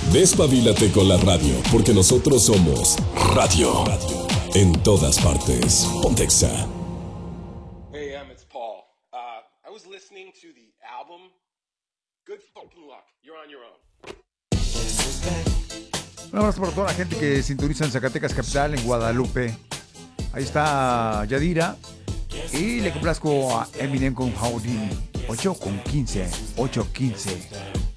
Despabilate con la radio, porque nosotros somos radio. En todas partes. Pontexa. Hey, it's Paul. I was listening to the album. Good fucking luck. You're on your own. Un abrazo para toda la gente que sintoniza en Zacatecas Capital, en Guadalupe. Ahí está Yadira. Y le complazco a Eminem con Houdini. 8:15.